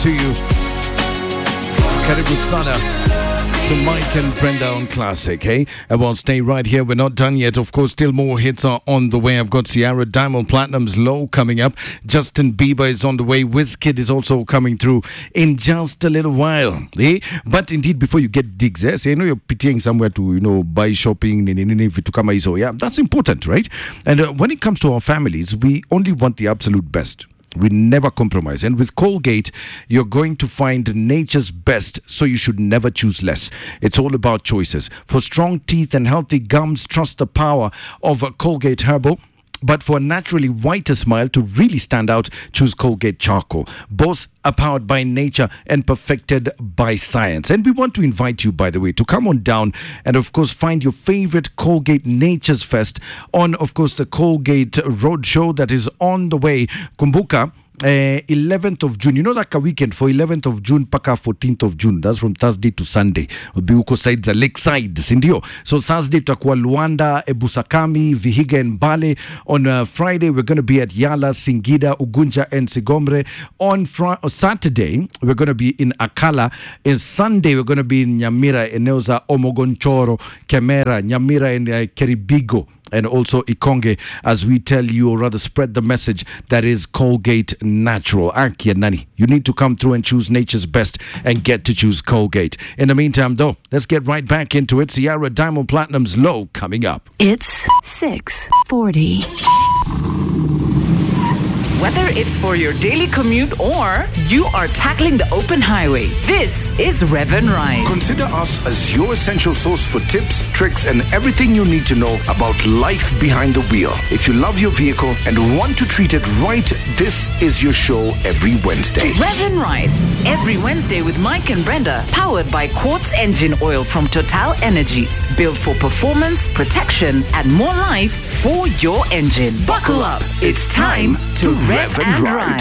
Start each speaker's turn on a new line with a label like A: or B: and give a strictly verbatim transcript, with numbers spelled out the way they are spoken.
A: to you. Karibu sana to Mike and Brenda on Classic, hey? And well, stay right here. We're not done yet. Of course, still more hits are on the way. I've got Sierra Diamond Platinum's Low coming up. Justin Bieber is on the way. Wizkid is also coming through in just a little while, eh? But indeed, before you get digs, eh? So, you know, you're pitying somewhere to, you know, buy shopping, vitu kama hizo. Yeah, that's important, right? And uh, when it comes to our families, we only want the absolute best. We never compromise. And with Colgate, you're going to find nature's best, so you should never choose less. It's all about choices. For strong teeth and healthy gums, trust the power of a Colgate Herbal. But for a naturally whiter smile to really stand out, choose Colgate Charcoal. Both are powered by nature and perfected by science. And we want to invite you, by the way, to come on down and, of course, find your favorite Colgate Nature's Fest on, of course, the Colgate Roadshow that is on the way. Kumbuka, Uh, eleventh of June, you know that weekend for eleventh of June paka fourteenth of June, that's from Thursday to Sunday. We'll be uko side za Lakeside, sindio? So Thursday tutakuwa Luanda, Ebusakami, Vihiga and Bale. On uh, Friday we're going to be at Yala, Singida, Ugunja and Sigomre. On fr- Saturday we're going to be in Akala. And Sunday we're going to be in Nyamira, Eneuza, Omogonchoro, Kemera, Nyamira and uh, Keribigo. And also Ikonge, as we tell you, or rather spread the message that is Colgate Natural. Akia Nani, you need to come through and choose nature's best and get to choose Colgate. In the meantime, though, let's get right back into it. Sierra Diamond Platinum's Low coming up.
B: It's six forty.
C: Whether it's for your daily commute or you are tackling the open highway, this is Rev and Ride.
D: Consider us as your essential source for tips, tricks, and everything you need to know about life behind the wheel. If you love your vehicle and want to treat it right, this is your show every Wednesday.
C: Rev and Ride, every Wednesday with Mike and Brenda, powered by Quartz Engine Oil from Total Energies. Built for performance, protection, and more life for your engine. Buckle up. It's time to Rev and Ride.